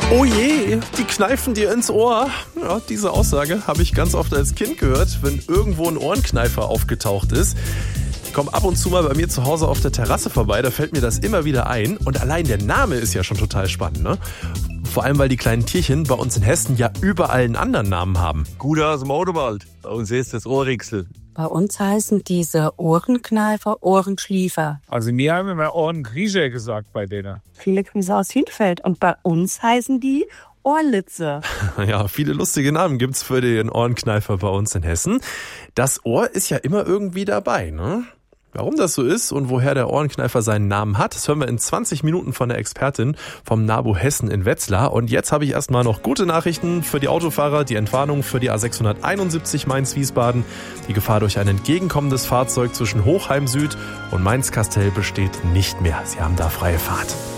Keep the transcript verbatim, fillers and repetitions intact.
Oh je, die kneifen dir ins Ohr. Ja, diese Aussage habe ich ganz oft als Kind gehört, wenn irgendwo ein Ohrenkneifer aufgetaucht ist. Ich komme ab und zu mal bei mir zu Hause auf der Terrasse vorbei, da fällt mir das immer wieder ein. Und allein der Name ist ja schon total spannend, ne? Vor allem, weil die kleinen Tierchen bei uns in Hessen ja überall einen anderen Namen haben. Guder aus dem Odenwald. Bei uns ist das Ohrrichsel. Bei uns heißen diese Ohrenkneifer Ohrenschliefer. Also mir haben immer Ohrengriecher gesagt bei denen. Viele Grüße aus Hünfeld. Und bei uns heißen die Ohrlitze. Ja, viele lustige Namen gibt's für den Ohrenkneifer bei uns in Hessen. Das Ohr ist ja immer irgendwie dabei, ne? Warum das so ist und woher der Ohrenkneifer seinen Namen hat, das hören wir in zwanzig Minuten von der Expertin vom NABU Hessen in Wetzlar. Und jetzt habe ich erstmal noch gute Nachrichten für die Autofahrer. Die Entwarnung für die A sechshunderteinundsiebzig Mainz-Wiesbaden. Die Gefahr durch ein entgegenkommendes Fahrzeug zwischen Hochheim Süd und Mainz-Kastel besteht nicht mehr. Sie haben da freie Fahrt.